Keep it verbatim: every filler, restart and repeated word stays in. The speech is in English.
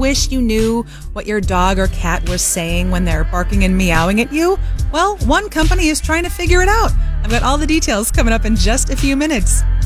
wish you knew what your dog or cat was saying when they're barking and meowing at you? Well, one company is trying to figure it out. I've got all the details coming up in just a few minutes.